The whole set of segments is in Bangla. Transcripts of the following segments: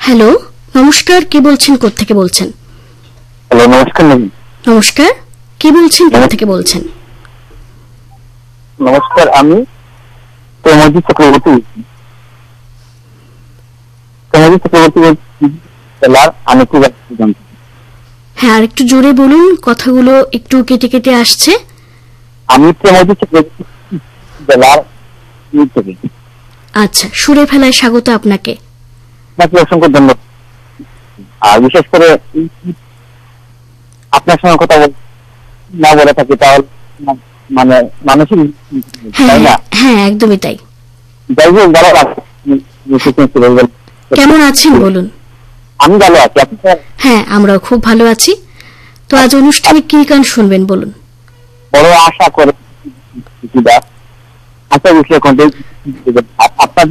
হ্যালো, নমস্কার। কে বলছেন, কোত্থেকে বলছেন? হ্যালো, নমস্কার। নমস্কার, কে বলছেন, কোত্থেকে বলছেন? নমস্কার, আমি প্রেমজি চক্রবর্তী জেলার আনিপুর। হ্যাঁ, আর একটু জোরে বলুন, কথাগুলো একটু কেটে কেটে আসছে। আমি প্রেমজি চক্রবর্তী জেলার থেকে। আচ্ছা, সুরে ফেলায় স্বাগত আপনাকে। আপনাকে অসংখ্য ধন্যবাদ। আর বিশেষ করে আপনার সঙ্গে কথা না বলে থাকি তাহলে মানে মানসিক, তাই না? হ্যাঁ, একদমই তাই। যাই হোক, ভালো লাগছে। কেমন আছেন বলুন? আমি ভালো আছি। হ্যাঁ, আমরাও খুব ভালো আছি। তো আজ অনুষ্ঠানে কি গান শুনবেন বলুন? বড় আশা করে আশা বিষয়ে আপনার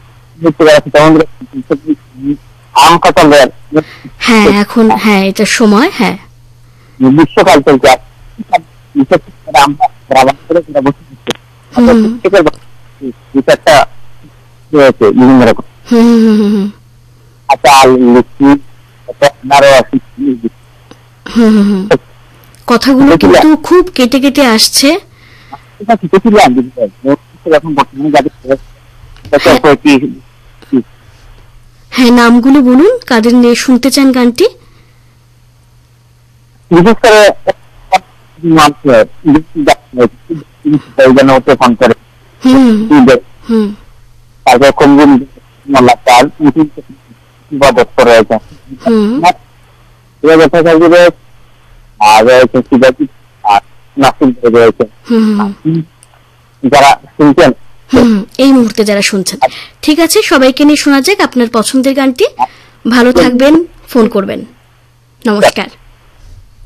আম কাঁঠাল। হ্যাঁ, এখন এটা সময়। হ্যাঁ, গ্রীষ্মকাল চলছে। বিভিন্ন রকম আচার, লিচি, কথাগুলো কিন্তু খুব কেটে কেটে আসছে। হ্যাঁ, নামগুলো বলুন, কাদের নিয়ে শুনতে চান গানটি? বিশেষ করে ফোন করে তারপর কমজুর তার দত্ত রয়েছে, আর রয়েছে শিবাজি, আর নাসির রয়েছে, যারা শুনছেন এই মুহূর্তে যারা শুনছেন। ঠিক আছে, সবাইকে নিয়ে শোনা যাক আপনার পছন্দের গানটি। ভালো থাকবেন, ফোন করবেন। নমস্কার।